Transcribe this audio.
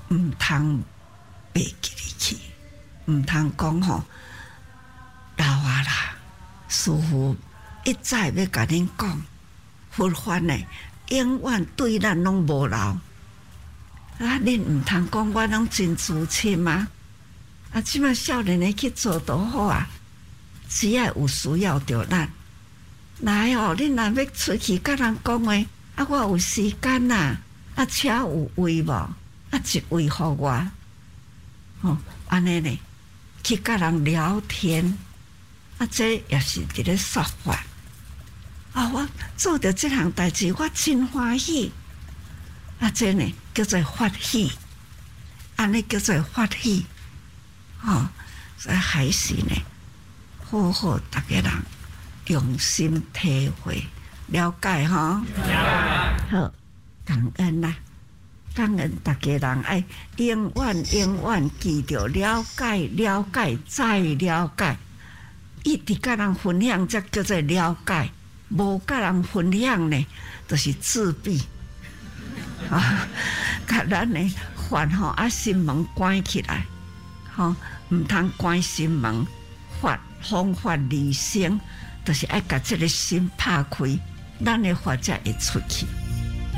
唔通背记入去，唔通讲吼老啊啦，师父一再要甲恁讲，佛法呢永远对咱拢无漏。啊，恁唔通讲我拢真自清吗？啊，即摆少年的去做都好啊，只要有需要着咱。来哦，恁若要出去甲人讲话，啊，我有时间呐，啊，车有位无？啊，一位互我，哦，安尼呢，去甲人聊天，啊，这也是伫咧说法。啊，我做着这项代志，我真欢喜。啊，这呢叫做发喜，安尼叫做发喜。哦，所以还是呢，好好大家人用心体会、了解哈。好，感恩啦，感恩大家人爱永远记着了解、了解再了解，一直甲人分享，才叫做了解。无甲人分享呢，就是自闭。啊，甲咱呢烦吼啊心门关起来，吼唔通关心门，方法理性，就是爱甲这个心拍开，咱的法才会出去。